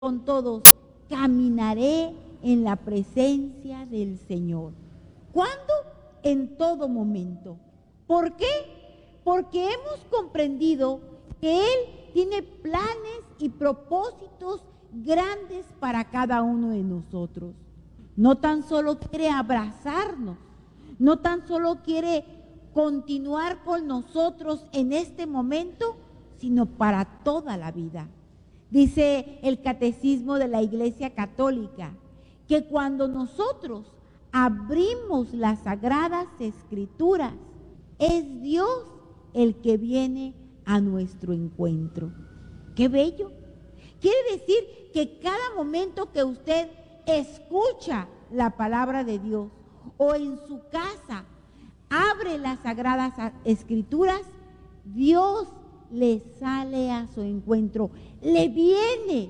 con todos, caminaré en la presencia del Señor. ¿Cuándo? En todo momento. ¿Por qué? Porque hemos comprendido que Él tiene planes y propósitos grandes para cada uno de nosotros. No tan solo quiere abrazarnos, no tan solo quiere continuar con nosotros en este momento, sino para toda la vida. Dice el Catecismo de la Iglesia Católica que cuando nosotros abrimos las Sagradas Escrituras, es Dios el que viene a nuestro encuentro. ¡Qué bello! Quiere decir que cada momento que usted escucha la palabra de Dios o en su casa abre las Sagradas Escrituras, Dios le sale a su encuentro, le viene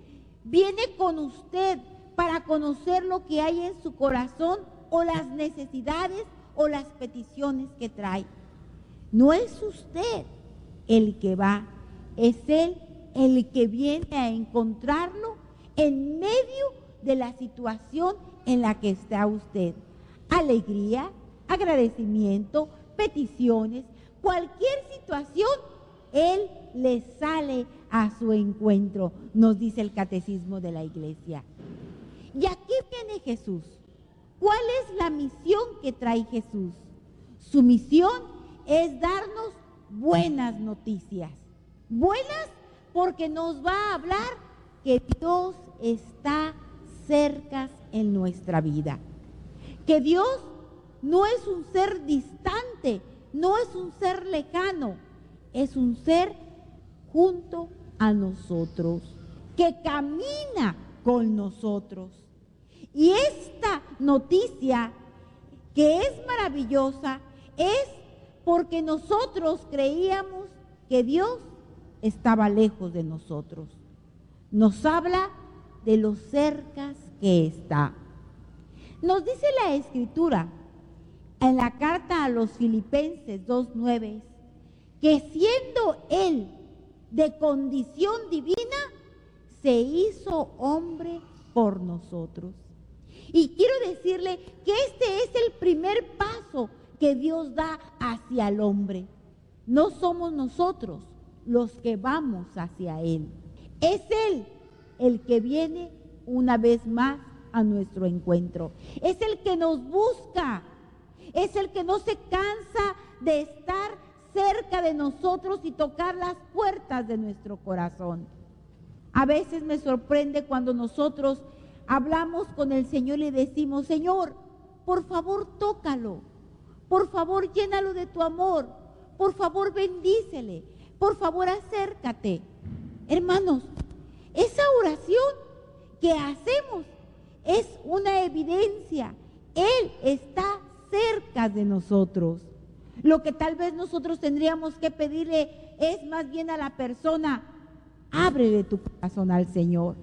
con usted para conocer lo que hay en su corazón o las necesidades o las peticiones que trae. No es usted el que va, es Él el que viene a encontrarlo en medio de la situación en la que está usted. Alegría, agradecimiento, peticiones, cualquier situación, Él le sale a su encuentro, nos dice el Catecismo de la Iglesia. ¿Y aquí viene Jesús? ¿Cuál es la misión que trae Jesús? Su misión es darnos buenas noticias. Buenas porque nos va a hablar que Dios está cerca en nuestra vida. Que Dios no es un ser distante, no es un ser lejano, es un ser junto a nosotros, que camina con nosotros. Y esta noticia, que es maravillosa, es porque nosotros creíamos que Dios estaba lejos de nosotros. Nos habla de lo cerca que está. Nos dice la Escritura en la carta a los Filipenses 2:9 que siendo Él de condición divina, se hizo hombre por nosotros. Y quiero decirle que este es el primer paso que Dios da hacia el hombre. No somos nosotros los que vamos hacia Él. Es Él el que viene una vez más a nuestro encuentro. Es el que nos busca. Es el que no se cansa de estar cerca de nosotros y tocar las puertas de nuestro corazón. A veces me sorprende cuando nosotros hablamos con el Señor y le decimos: Señor, por favor tócalo, por favor llénalo de tu amor, por favor bendícele, por favor acércate. Hermanos, esa oración que hacemos es una evidencia. Él está cerca de nosotros. Lo que tal vez nosotros tendríamos que pedirle es más bien a la persona: ábrele tu corazón al Señor.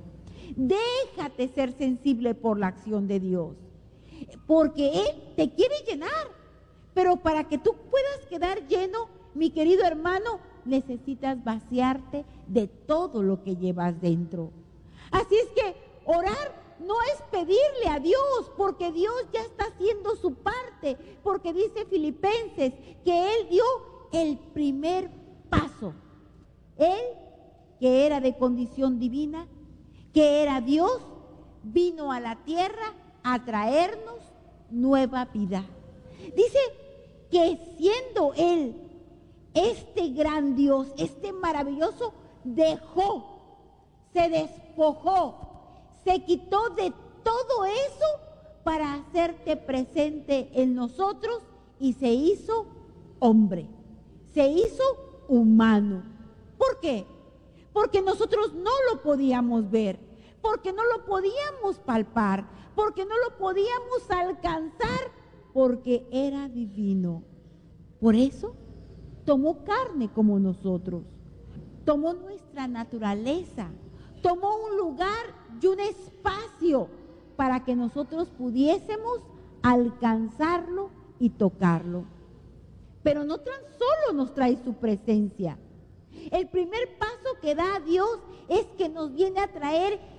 Déjate ser sensible por la acción de Dios, porque Él te quiere llenar. Pero para que tú puedas quedar lleno, mi querido hermano, necesitas vaciarte de todo lo que llevas dentro. Así es que orar no es pedirle a Dios, porque Dios ya está haciendo su parte, porque dice Filipenses que Él dio el primer paso. Él, que era de condición divina, que era Dios, vino a la tierra a traernos nueva vida. Dice que siendo Él este gran Dios, este maravilloso, se despojó, se quitó de todo eso para hacerte presente en nosotros y se hizo hombre, se hizo humano. ¿Por qué? Porque nosotros no lo podíamos ver, porque no lo podíamos palpar, porque no lo podíamos alcanzar, porque era divino. Por eso tomó carne como nosotros, tomó nuestra naturaleza, tomó un lugar y un espacio para que nosotros pudiésemos alcanzarlo y tocarlo. Pero no tan solo nos trae su presencia. El primer paso que da Dios es que nos viene a traer